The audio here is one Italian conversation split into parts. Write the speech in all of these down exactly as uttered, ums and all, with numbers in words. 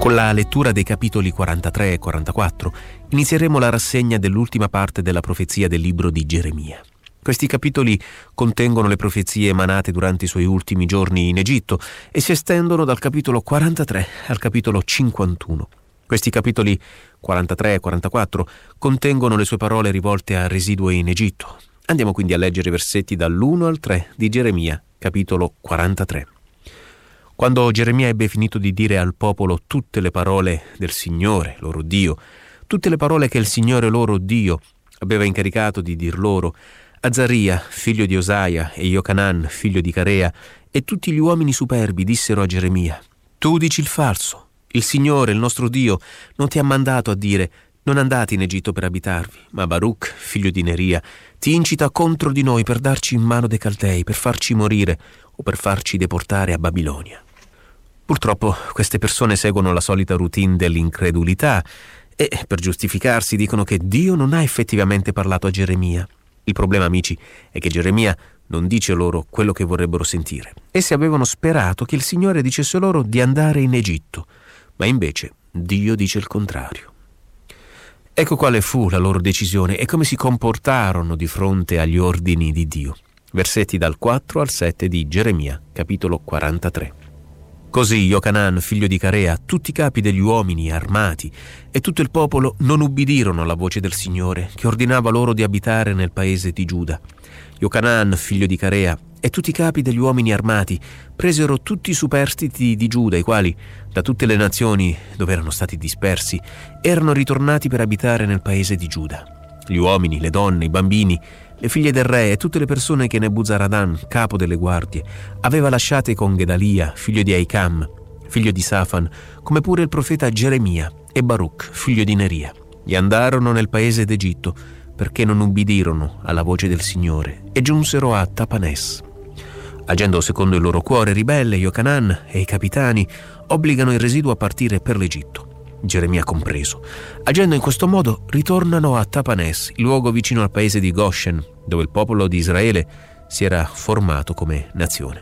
Con la lettura dei capitoli quarantatré e quarantaquattro inizieremo la rassegna dell'ultima parte della profezia del libro di Geremia. Questi capitoli contengono le profezie emanate durante i suoi ultimi giorni in Egitto e si estendono dal capitolo quarantatré al capitolo cinquantuno. Questi capitoli quarantatré e quarantaquattro contengono le sue parole rivolte al residuo in Egitto. Andiamo quindi a leggere i versetti dall'uno al tre di Geremia, capitolo quarantatré. Quando Geremia ebbe finito di dire al popolo tutte le parole del Signore, loro Dio, tutte le parole che il Signore loro Dio aveva incaricato di dir loro, Azaria, figlio di Osaia, e Iocanan, figlio di Carea, e tutti gli uomini superbi dissero a Geremia: Tu dici il falso. Il Signore, il nostro Dio, non ti ha mandato a dire: non andate in Egitto per abitarvi, ma Baruch, figlio di Neria, ti incita contro di noi per darci in mano dei Caldei, per farci morire o per farci deportare a Babilonia. Purtroppo queste persone seguono la solita routine dell'incredulità e, per giustificarsi, dicono che Dio non ha effettivamente parlato a Geremia. Il problema, amici, è che Geremia non dice loro quello che vorrebbero sentire. Essi avevano sperato che il Signore dicesse loro di andare in Egitto, ma invece Dio dice il contrario. Ecco quale fu la loro decisione e come si comportarono di fronte agli ordini di Dio. Versetti dal quattro al sette di Geremia, capitolo quarantatré. Così Iocanan, figlio di Carea, tutti i capi degli uomini armati e tutto il popolo non ubbidirono alla voce del Signore, che ordinava loro di abitare nel paese di Giuda. Iocanan, figlio di Carea, e tutti i capi degli uomini armati presero tutti i superstiti di Giuda, i quali, da tutte le nazioni dove erano stati dispersi, erano ritornati per abitare nel paese di Giuda. Gli uomini, le donne, i bambini, le figlie del re e tutte le persone che Nebuzaradan, capo delle guardie, aveva lasciate con Gedalia, figlio di Aicam, figlio di Safan, come pure il profeta Geremia e Baruch, figlio di Neria. E andarono nel paese d'Egitto, perché non ubbidirono alla voce del Signore, e giunsero a Tapanes. Agendo secondo il loro cuore ribelle, Iocanan e i capitani obbligano il residuo a partire per l'Egitto, Geremia compreso. Agendo in questo modo, ritornano a Tapanes, il luogo vicino al paese di Goshen, dove il popolo di Israele si era formato come nazione.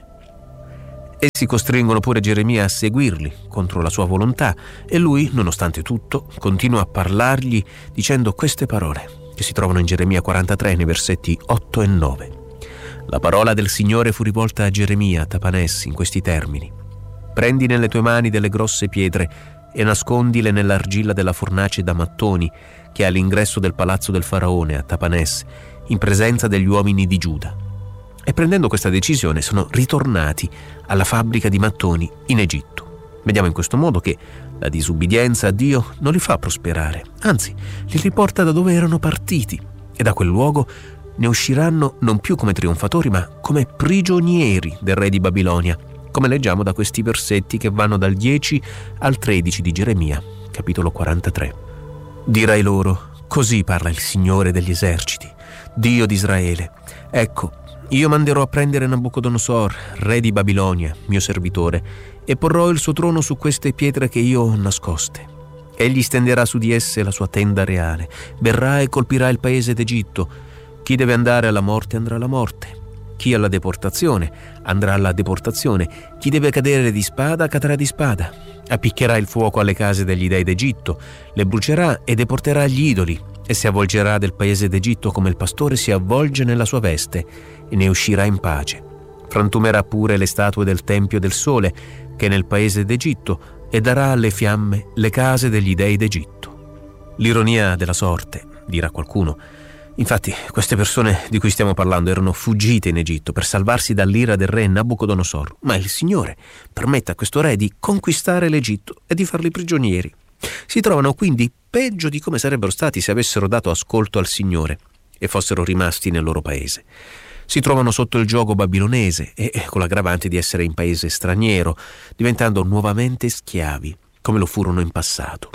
Essi costringono pure Geremia a seguirli contro la sua volontà e lui, nonostante tutto, continua a parlargli dicendo queste parole che si trovano in Geremia quarantatré nei versetti otto e nove. La parola del Signore fu rivolta a Geremia a Tapanes in questi termini: prendi nelle tue mani delle grosse pietre e nascondile nell'argilla della fornace da mattoni che è all'ingresso del palazzo del faraone a Tapanes, in presenza degli uomini di Giuda. E prendendo questa decisione sono ritornati alla fabbrica di mattoni in Egitto. Vediamo in questo modo che la disubbidienza a Dio non li fa prosperare, anzi li riporta da dove erano partiti, e da quel luogo ne usciranno non più come trionfatori ma come prigionieri del re di Babilonia, come leggiamo da questi versetti che vanno dal dieci al tredici di Geremia, capitolo quarantatré. Dirai loro: così parla il Signore degli eserciti, Dio di Israele. Ecco, io manderò a prendere Nabucodonosor, re di Babilonia, mio servitore, e porrò il suo trono su queste pietre che io ho nascoste. Egli stenderà su di esse la sua tenda reale, verrà e colpirà il paese d'Egitto. Chi deve andare alla morte andrà alla morte. Chi alla deportazione andrà alla deportazione, chi deve cadere di spada cadrà di spada. Appiccherà il fuoco alle case degli dei d'Egitto, le brucerà e deporterà gli idoli, e si avvolgerà del paese d'Egitto come il pastore si avvolge nella sua veste, e ne uscirà in pace. Frantumerà pure le statue del Tempio del Sole, che è nel paese d'Egitto, e darà alle fiamme le case degli dei d'Egitto. L'ironia della sorte, dirà qualcuno. Infatti, queste persone di cui stiamo parlando erano fuggite in Egitto per salvarsi dall'ira del re Nabucodonosor, ma il Signore permette a questo re di conquistare l'Egitto e di farli prigionieri. Si trovano quindi peggio di come sarebbero stati se avessero dato ascolto al Signore e fossero rimasti nel loro paese. Si trovano sotto il giogo babilonese e con l'aggravante di essere in paese straniero, diventando nuovamente schiavi, come lo furono in passato.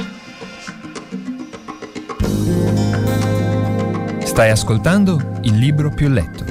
Stai ascoltando Il Libro Più Letto.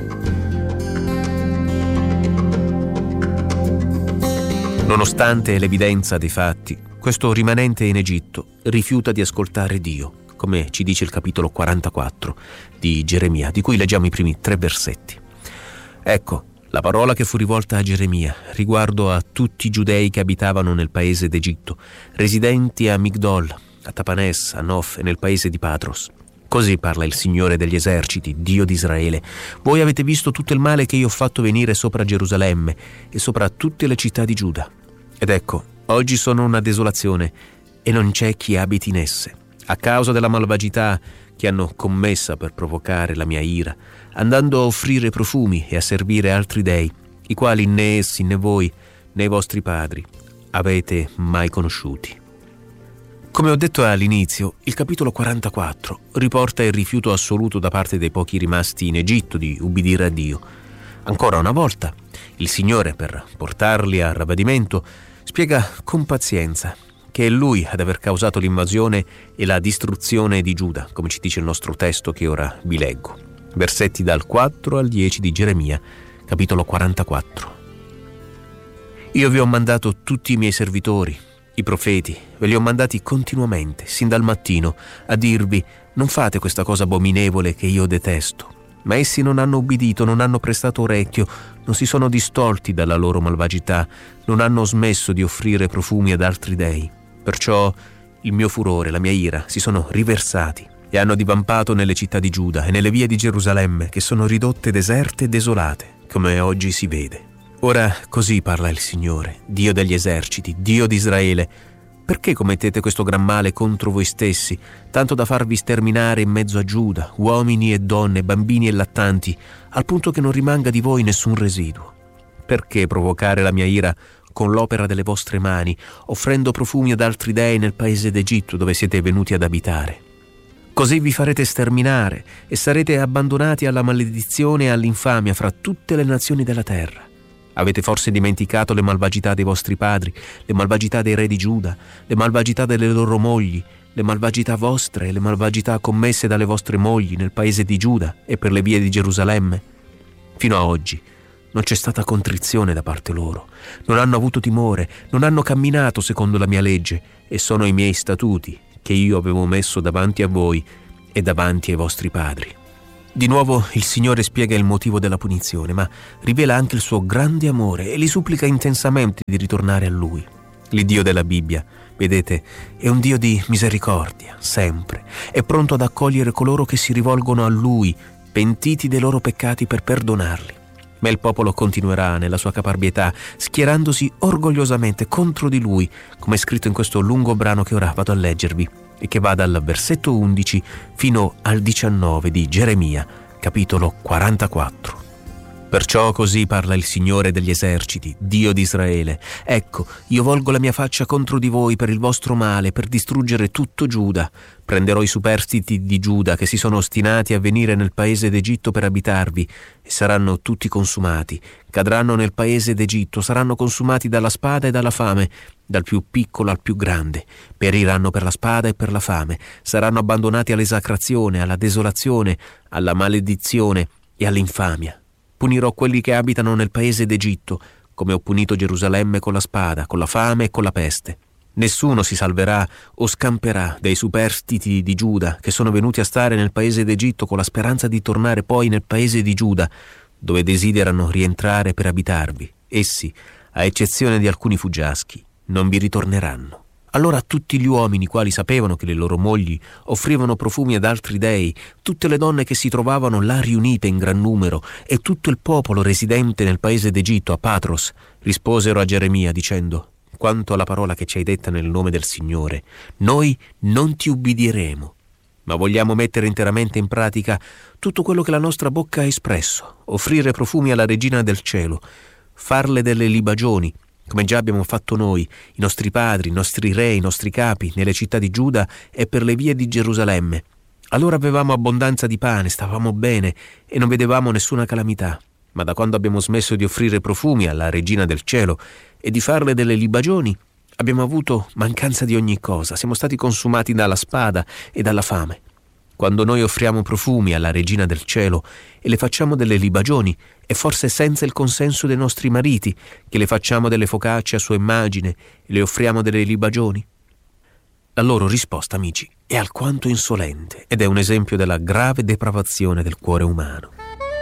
Nonostante l'evidenza dei fatti, questo rimanente in Egitto rifiuta di ascoltare Dio, come ci dice il capitolo quarantaquattro di Geremia, di cui leggiamo i primi tre versetti. Ecco, La parola che fu rivolta a Geremia riguardo a tutti i giudei che abitavano nel paese d'Egitto, residenti a Migdol, a Tapanes, a Nof e nel paese di Patros. Così parla il Signore degli eserciti, Dio di Israele. Voi avete visto tutto il male che io ho fatto venire sopra Gerusalemme e sopra tutte le città di Giuda. Ed ecco, oggi sono una desolazione e non c'è chi abiti in esse, a causa della malvagità che hanno commessa per provocare la mia ira, andando a offrire profumi e a servire altri dei, i quali né essi né voi né i vostri padri avete mai conosciuti. Come ho detto all'inizio, il capitolo quarantaquattro riporta il rifiuto assoluto da parte dei pochi rimasti in Egitto di ubbidire a Dio. Ancora una volta, il Signore, per portarli a ravvedimento, spiega con pazienza che è Lui ad aver causato l'invasione e la distruzione di Giuda, come ci dice il nostro testo che ora vi leggo. Versetti dal quattro al dieci di Geremia, capitolo quarantaquattro. Io vi ho mandato tutti i miei servitori, i profeti, ve li ho mandati continuamente, sin dal mattino, a dirvi: non fate questa cosa abominevole che io detesto. Ma essi non hanno ubbidito, non hanno prestato orecchio, non si sono distolti dalla loro malvagità, non hanno smesso di offrire profumi ad altri dei. Perciò il mio furore, la mia ira, si sono riversati e hanno divampato nelle città di Giuda e nelle vie di Gerusalemme, che sono ridotte deserte e desolate, come oggi si vede. Ora così parla il Signore, Dio degli eserciti, Dio di Israele: perché commettete questo gran male contro voi stessi, tanto da farvi sterminare in mezzo a Giuda, uomini e donne, bambini e lattanti, al punto che non rimanga di voi nessun residuo? Perché provocare la mia ira con l'opera delle vostre mani, offrendo profumi ad altri dei nel paese d'Egitto dove siete venuti ad abitare? Così vi farete sterminare e sarete abbandonati alla maledizione e all'infamia fra tutte le nazioni della terra. Avete forse dimenticato le malvagità dei vostri padri, le malvagità dei re di Giuda, le malvagità delle loro mogli, le malvagità vostre e le malvagità commesse dalle vostre mogli nel paese di Giuda e per le vie di Gerusalemme? Fino a oggi non c'è stata contrizione da parte loro, non hanno avuto timore, non hanno camminato secondo la mia legge, e sono i miei statuti che io avevo messo davanti a voi e davanti ai vostri padri. Di nuovo il Signore spiega il motivo della punizione, ma rivela anche il suo grande amore e li supplica intensamente di ritornare a Lui. L'Iddio della Bibbia, vedete, è un Dio di misericordia, sempre. È pronto ad accogliere coloro che si rivolgono a Lui, pentiti dei loro peccati, per perdonarli. Ma il popolo continuerà nella sua caparbietà, schierandosi orgogliosamente contro di Lui, come è scritto in questo lungo brano che ora vado a leggervi, e che va dal versetto undici fino al diciannove di Geremia, capitolo quarantaquattro. Perciò così parla il Signore degli eserciti, Dio di Israele: ecco, io volgo la mia faccia contro di voi per il vostro male, per distruggere tutto Giuda. Prenderò i superstiti di Giuda che si sono ostinati a venire nel paese d'Egitto per abitarvi, e saranno tutti consumati. Cadranno nel paese d'Egitto, saranno consumati dalla spada e dalla fame, dal più piccolo al più grande. Periranno per la spada e per la fame, saranno abbandonati all'esacrazione, alla desolazione, alla maledizione e all'infamia. Punirò quelli che abitano nel paese d'Egitto, come ho punito Gerusalemme con la spada, con la fame e con la peste. Nessuno si salverà o scamperà dei superstiti di Giuda che sono venuti a stare nel paese d'Egitto con la speranza di tornare poi nel paese di Giuda, dove desiderano rientrare per abitarvi. Essi, a eccezione di alcuni fuggiaschi, non vi ritorneranno. Allora tutti gli uomini, quali sapevano che le loro mogli offrivano profumi ad altri dei, tutte le donne che si trovavano là riunite in gran numero e tutto il popolo residente nel paese d'Egitto, a Patros, risposero a Geremia dicendo: quanto alla parola che ci hai detta nel nome del Signore, noi non ti ubbidiremo, ma vogliamo mettere interamente in pratica tutto quello che la nostra bocca ha espresso, offrire profumi alla Regina del Cielo, farle delle libagioni, come già abbiamo fatto noi, i nostri padri, i nostri re, i nostri capi, nelle città di Giuda e per le vie di Gerusalemme. Allora avevamo abbondanza di pane, stavamo bene e non vedevamo nessuna calamità. Ma da quando abbiamo smesso di offrire profumi alla Regina del Cielo e di farle delle libagioni, abbiamo avuto mancanza di ogni cosa, siamo stati consumati dalla spada e dalla fame. Quando noi offriamo profumi alla Regina del Cielo e le facciamo delle libagioni, è forse senza il consenso dei nostri mariti che le facciamo delle focacce a sua immagine e le offriamo delle libagioni? La loro risposta, amici, è alquanto insolente ed è un esempio della grave depravazione del cuore umano.